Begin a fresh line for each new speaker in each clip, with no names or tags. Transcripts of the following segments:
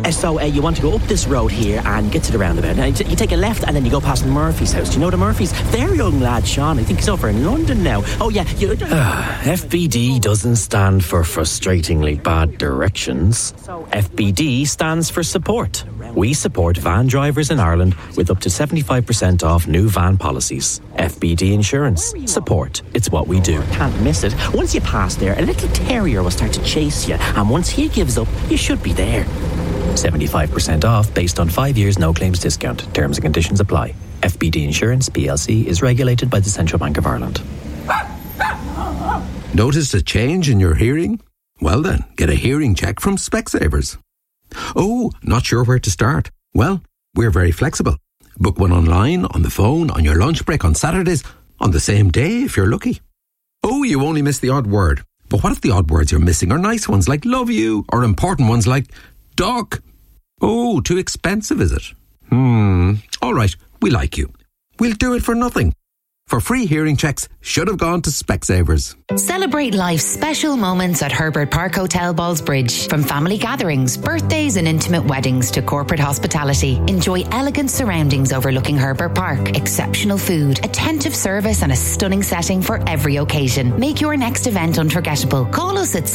So you want to go up this road here and get to the roundabout. Now, you take a left and then you go past Murphy's house. Do you know the Murphy's? Their young lad, Sean, I think he's over in London now. Oh, yeah.
FBD doesn't stand for frustratingly bad directions. FBD stands for support. We support van drivers in Ireland with up to 75% off new van policies. FBD Insurance. Support. It's what we do.
Can't miss it. Once you pass there, a little terrier will start to chase you. And once he gives up, you should be there.
75% off based on 5 years no claims discount. Terms and conditions apply. FBD Insurance PLC is regulated by the Central Bank of Ireland.
Noticed a change in your hearing? Well then, get a hearing check from Specsavers. Oh, not sure where to start? Well, we're very flexible. Book one online, on the phone, on your lunch break, on Saturdays, on the same day if you're lucky. Oh, you only miss the odd word. But what if the odd words you're missing are nice ones like love you, or important ones like duck? Oh, too expensive, is it? All right, we like you. We'll do it for nothing. For free hearing checks, should have gone to Specsavers.
Celebrate life's special moments at Herbert Park Hotel Ballsbridge. From family gatherings, birthdays and intimate weddings to corporate hospitality. Enjoy elegant surroundings overlooking Herbert Park, exceptional food, attentive service and a stunning setting for every occasion. Make your next event unforgettable. Call us at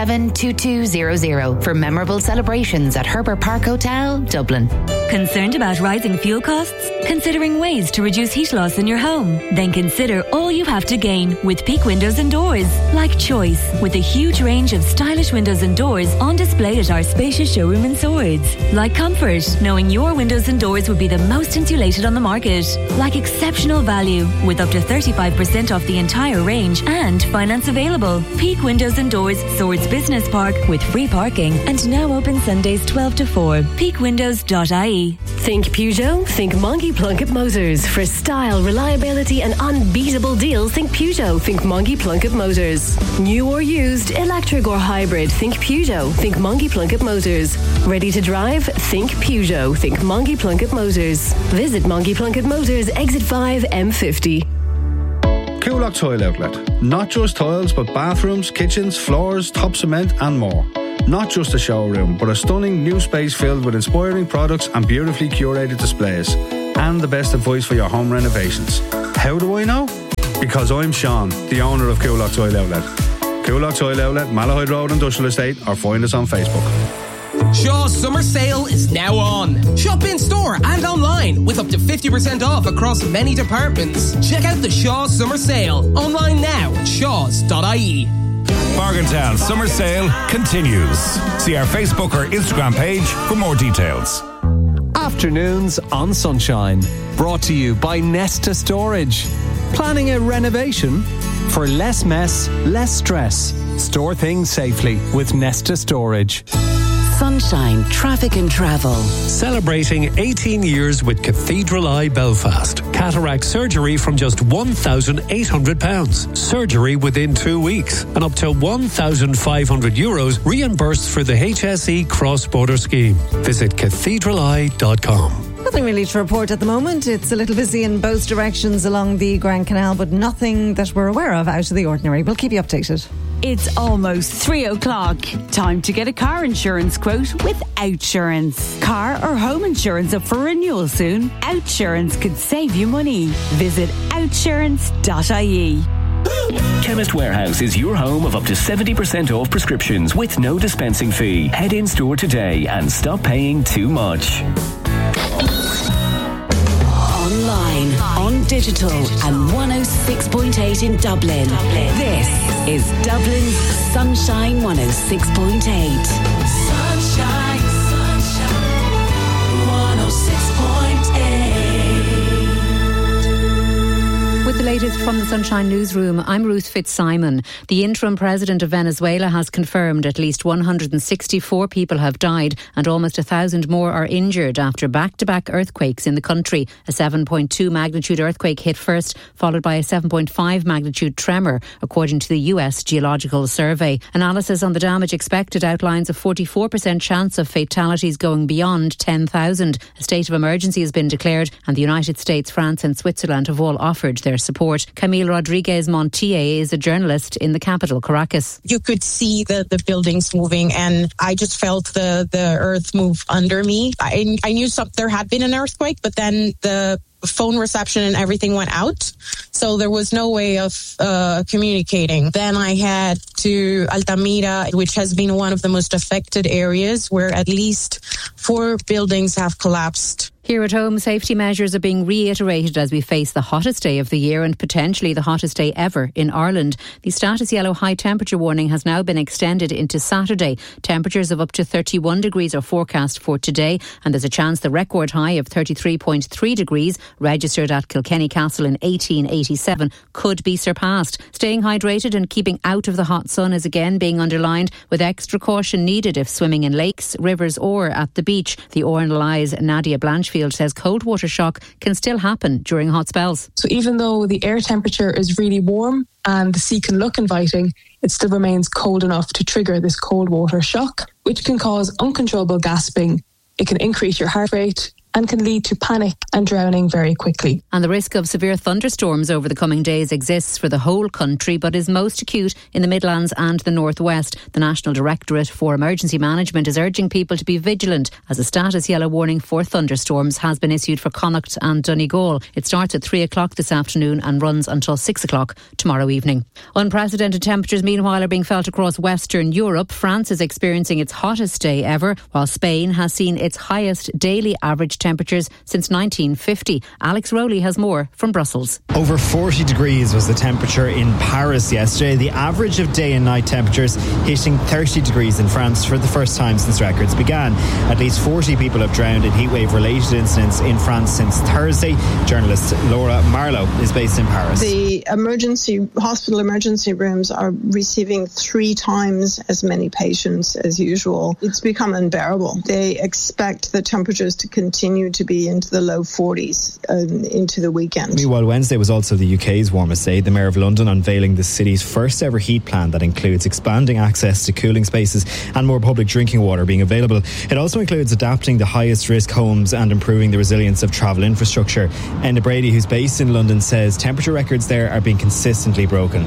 667-2200 for memorable celebrations at Herbert Park Hotel, Dublin.
Concerned about rising fuel costs? Considering ways to reduce heat loss in your home? Then consider all you have to gain with Peak Windows and Doors. Like Choice, with a huge range of stylish windows and doors on display at our spacious showroom in Swords. Like Comfort, knowing your windows and doors would be the most insulated on the market. Like exceptional value, with up to 35% off the entire range and finance available. Peak Windows and Doors, Swords Business Park, with free parking and now open Sundays 12 to 4. peakwindows.ie.
Think Peugeot? Think Monkey Plunkett Motors. For style, reliability and unbeatable deals, think Peugeot. Think Monkey Plunkett Motors. New or used, electric or hybrid, think Peugeot. Think Monkey Plunkett Motors. Ready to drive? Think Peugeot. Think Monkey Plunkett Motors. Visit Monkey Plunkett Motors, Exit 5, M50.
Coolock Tile Outlet. Not just tiles, but bathrooms, kitchens, floors, top cement and more. Not just a showroom, but a stunning new space filled with inspiring products and beautifully curated displays. And the best advice for your home renovations. How do I know? Because I'm Sean, the owner of Coolock Tile Outlet. Coolock Tile Outlet, Malahide Road Industrial Estate, or find us on Facebook.
Shaw's summer sale is now on. Shop in store and online with up to 50% off across many departments. Check out the Shaw's summer sale online now at shaws.ie.
Bargaintown Summer Sale continues. See our Facebook or Instagram page for more details.
Afternoons on Sunshine. Brought to you by Nesta Storage. Planning a renovation? For less mess, less stress. Store things safely with Nesta Storage.
Sunshine Traffic and Travel.
Celebrating 18 years with Cathedral Eye Belfast. Cataract surgery from just £1,800. Surgery within 2 weeks. And up to €1,500 reimbursed for the HSE cross-border scheme. Visit cathedraleye.com.
Nothing really to report at the moment. It's a little busy in both directions along the Grand Canal, but nothing that we're aware of out of the ordinary. We'll keep you updated.
It's almost 3 o'clock. Time to get a car insurance quote with Outsurance. Car or home insurance up for renewal soon? Outsurance could save you money. Visit outsurance.ie.
Chemist Warehouse is your home of up to 70% off prescriptions with no dispensing fee. Head in store today and stop paying too much.
Online, on digital, and 106.8 in Dublin. This is Dublin's Sunshine 106.8.
Sunshine, sunshine, 106.8.
With the latest from the Sunshine Newsroom, I'm Ruth Fitzsimon. The interim president of Venezuela has confirmed at least 164 people have died and almost 1,000 more are injured after back-to-back earthquakes in the country. A 7.2 magnitude earthquake hit first, followed by a 7.5 magnitude tremor, according to the US Geological Survey. Analysis on the damage expected outlines a 44% chance of fatalities going beyond 10,000. A state of emergency has been declared and the United States, France and Switzerland have all offered their support. Camille Rodriguez Montier is a journalist in the capital, Caracas.
You could see the buildings moving, and I just felt the earth move under me. I knew there had been an earthquake, but then the phone reception and everything went out, so there was no way of communicating. Then I had to Altamira, which has been one of the most affected areas, where at least 4 buildings have collapsed.
Here at home, safety measures are being reiterated as we face the hottest day of the year and potentially the hottest day ever in Ireland. The status yellow high temperature warning has now been extended into Saturday. Temperatures of up to 31 degrees are forecast for today, and there's a chance the record high of 33.3 degrees, registered at Kilkenny Castle in 1887, could be surpassed. Staying hydrated and keeping out of the hot sun is again being underlined, with extra caution needed if swimming in lakes, rivers or at the beach. The RNLI's Nadia Blanchfield says cold water shock can still happen during hot spells.
So even though the air temperature is really warm and the sea can look inviting, it still remains cold enough to trigger this cold water shock, which can cause uncontrollable gasping. It can increase your heart rate and can lead to panic and drowning very quickly.
And the risk of severe thunderstorms over the coming days exists for the whole country, but is most acute in the Midlands and the Northwest. The National Directorate for Emergency Management is urging people to be vigilant, as a status yellow warning for thunderstorms has been issued for Connacht and Donegal. It starts at 3 o'clock this afternoon and runs until 6 o'clock tomorrow evening. Unprecedented temperatures, meanwhile, are being felt across Western Europe. France is experiencing its hottest day ever, while Spain has seen its highest daily average temperatures since 1950. Alex Rowley has more from Brussels.
Over 40 degrees was the temperature in Paris yesterday. The average of day and night temperatures hitting 30 degrees in France for the first time since records began. At least 40 people have drowned in heatwave-related incidents in France since Thursday. Journalist Laura Marlowe is based in Paris.
The hospital emergency rooms are receiving 3 times as many patients as usual. It's become unbearable. They expect the temperatures to continue to be into the low 40s into the weekend.
Meanwhile, Wednesday was also the UK's warmest day. The Mayor of London unveiling the city's first ever heat plan that includes expanding access to cooling spaces and more public drinking water being available. It also includes adapting the highest risk homes and improving the resilience of travel infrastructure. Enda Brady, who's based in London, says temperature records there are being consistently broken.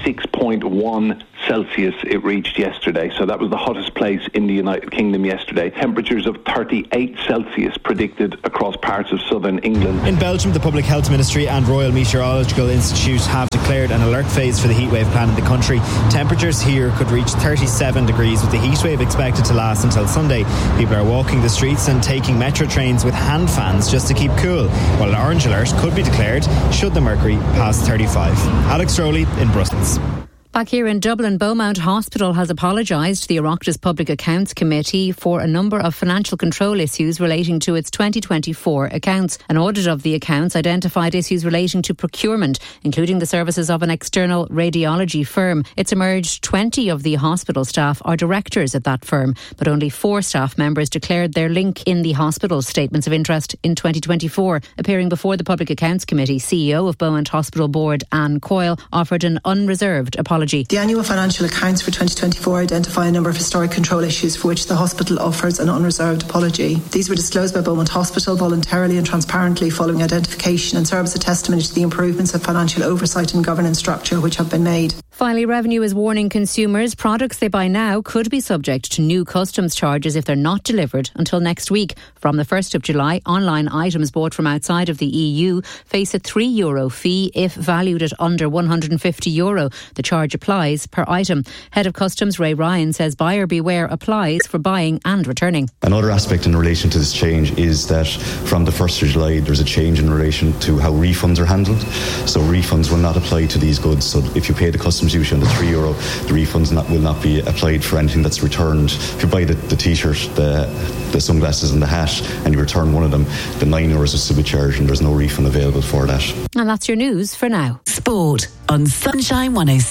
36.1 Celsius it reached yesterday, so that was the hottest place in the United Kingdom yesterday. Temperatures of 38 Celsius predicted across parts of southern England.
In Belgium, the Public Health Ministry and Royal Meteorological Institute have declared an alert phase for the heatwave plan in the country. Temperatures here could reach 37 degrees, with the heatwave expected to last until Sunday. People are walking the streets and taking metro trains with hand fans just to keep cool, while an orange alert could be declared should the mercury pass 35. Alex Rowley in Brussels.
Back here in Dublin, Beaumont Hospital has apologised to the Oireachtas Public Accounts Committee for a number of financial control issues relating to its 2024 accounts. An audit of the accounts identified issues relating to procurement, including the services of an external radiology firm. It's emerged 20 of the hospital staff are directors at that firm, but only 4 staff members declared their link in the hospital's statements of interest in 2024. Appearing before the Public Accounts Committee, CEO of Beaumont Hospital Board, Anne Coyle, offered an unreserved apology.
The annual financial accounts for 2024 identify a number of historic control issues for which the hospital offers an unreserved apology. These were disclosed by Beaumont Hospital voluntarily and transparently following identification and serve as a testimony to the improvements of financial oversight and governance structure which have been made.
Finally, Revenue is warning consumers products they buy now could be subject to new customs charges if they're not delivered until next week. From the 1st of July, online items bought from outside of the EU face a €3 fee if valued at under €150. The charge applies per item. Head of Customs Ray Ryan says buyer beware applies for buying and returning.
Another aspect in relation to this change is that from the 1st of July there's a change in relation to how refunds are handled. So refunds will not apply to these goods. So if you pay the customs duty on the €3, the refunds will not be applied for anything that's returned. If you buy the t-shirt, the sunglasses and the hat and you return one of them, the €9 will still be charged and there's no refund available for that.
And that's your news for now.
Sport on Sunshine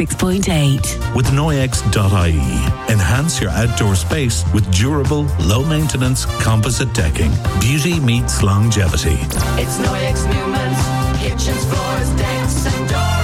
106.8.
With Noyex.ie. Enhance your outdoor space with durable, low-maintenance composite decking. Beauty meets longevity.
It's Noyex Newman's kitchens, floors, decks and doors.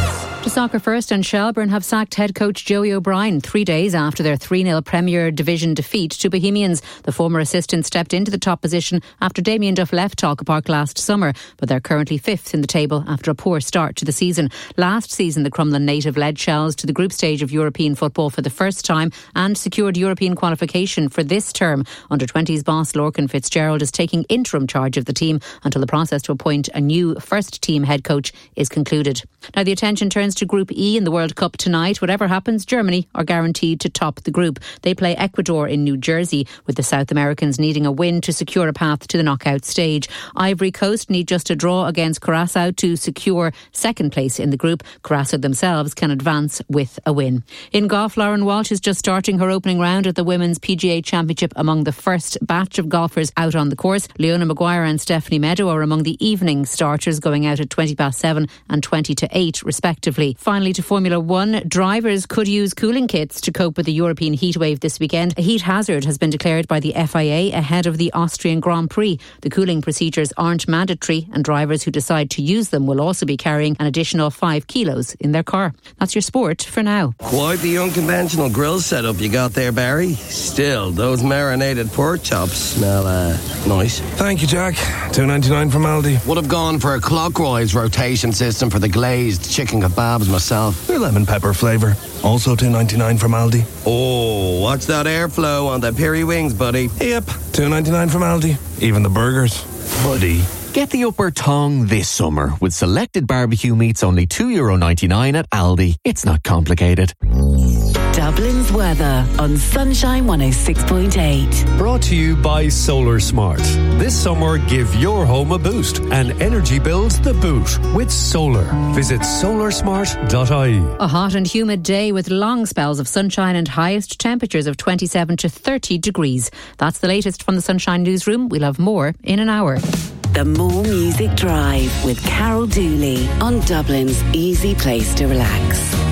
To soccer first, and Shelbourne have sacked head coach Joey O'Brien 3 days after their 3-0 Premier Division defeat to Bohemians. The former assistant stepped into the top position after Damien Duff left Talca Park last summer, but they're currently 5th in the table after a poor start to the season. Last season, the Crumlin native led Shells to the group stage of European football for the first time and secured European qualification for this term. Under-20s boss Lorcan Fitzgerald is taking interim charge of the team until the process to appoint a new first-team head coach is concluded. Now the attention turns to Group E in the World Cup tonight. Whatever happens, Germany are guaranteed to top the group. They play Ecuador in New Jersey, with the South Americans needing a win to secure a path to the knockout stage. Ivory Coast need just a draw against Curaçao to secure second place in the group. Curaçao themselves can advance with a win. In golf, Lauren Walsh is just starting her opening round at the Women's PGA Championship among the first batch of golfers out on the course. Leona Maguire and Stephanie Meadow are among the evening starters, going out at 7:20 and 7:20 respectively. Finally, to Formula 1, drivers could use cooling kits to cope with the European heatwave this weekend. A heat hazard has been declared by the FIA ahead of the Austrian Grand Prix. The cooling procedures aren't mandatory, and drivers who decide to use them will also be carrying an additional 5 kilos in their car. That's your sport for now.
Quite the unconventional grill setup you got there, Barry. Still, those marinated pork chops smell nice.
Thank you, Jack. $2.99 from Aldi.
Would have gone for a clockwise rotation system for the glazed chicken kebabs myself.
Your lemon pepper flavour. Also $2.99 from Aldi.
Oh, watch that airflow on the peri wings, buddy.
Yep, $2.99 from Aldi. Even the burgers. Buddy.
Get the upper tongue this summer with selected barbecue meats only €2.99 at Aldi. It's not complicated.
Dublin's weather on Sunshine 106.8.
Brought to you by Solar Smart. This summer, give your home a boost and energy bills the boot with solar. Visit solarsmart.ie.
A hot and humid day with long spells of sunshine and highest temperatures of 27 to 30 degrees. That's the latest from the Sunshine Newsroom. We'll have more in an hour.
The More Music Drive with Carol Dooley on Dublin's easy place to relax.